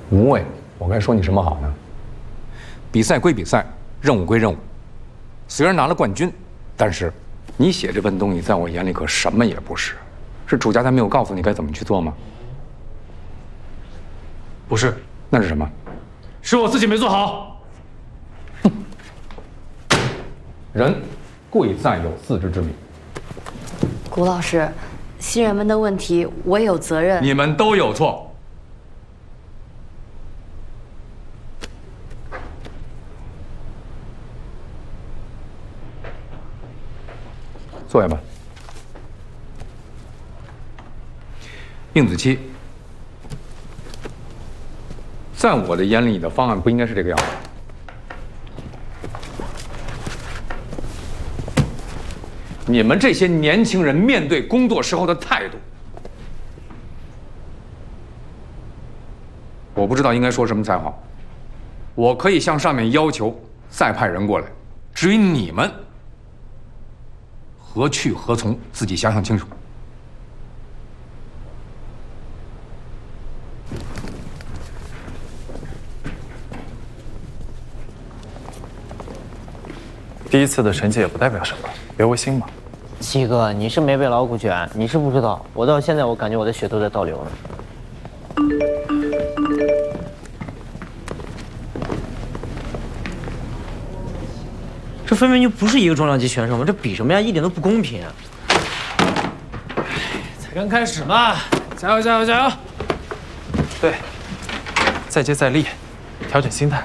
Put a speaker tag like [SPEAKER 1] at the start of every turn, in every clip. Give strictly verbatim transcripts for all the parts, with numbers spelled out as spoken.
[SPEAKER 1] 无畏，我该说你什么好呢？比赛归比赛，任务归任务。虽然拿了冠军，但是你写这份东西在我眼里可什么也不是。是楚家才没有告诉你该怎么去做吗？
[SPEAKER 2] 不是，
[SPEAKER 1] 那是什么？
[SPEAKER 2] 是我自己没做好。
[SPEAKER 1] 哼，人贵在有自知之明。
[SPEAKER 3] 谷老师，新人们的问题我有责任。
[SPEAKER 1] 你们都有错。坐下吧。应子期，在我的眼里，你的方案不应该是这个样子。你们这些年轻人面对工作时候的态度，我不知道应该说什么才好。我可以向上面要求再派人过来，至于你们何去何从，自己想想清楚。
[SPEAKER 4] 第一次的成绩也不代表什么，别违心嘛。
[SPEAKER 5] 七哥，你是没被老虎卷，你是不知道，我到现在我感觉我的血都在倒流呢。这分明就不是一个重量级选手嘛，这比什么呀？一点都不公平啊！
[SPEAKER 2] 才刚开始嘛，加油加油加油！
[SPEAKER 4] 对，再接再厉，调整心态。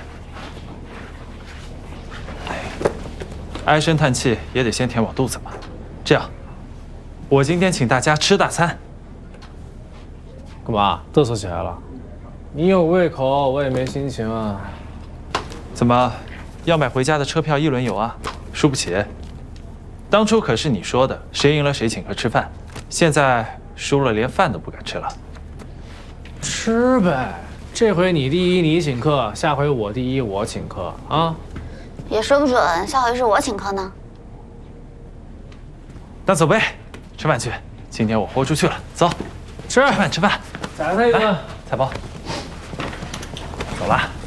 [SPEAKER 4] 唉声叹气也得先填饱肚子嘛。这样，我今天请大家吃大餐。
[SPEAKER 2] 干嘛嘚瑟起来了？你有胃口，我也没心情啊。
[SPEAKER 4] 怎么，要买回家的车票一轮游啊？输不起？当初可是你说的，谁赢了谁请客吃饭。现在输了连饭都不敢吃了。
[SPEAKER 2] 吃呗，这回你第一你请客，下回我第一我请客啊。
[SPEAKER 6] 也说不准，下回是我请客呢。
[SPEAKER 4] 那走呗，吃饭去。今天我豁出去了，走，吃饭吃饭。
[SPEAKER 2] 再来一个，
[SPEAKER 4] 菜包，走了。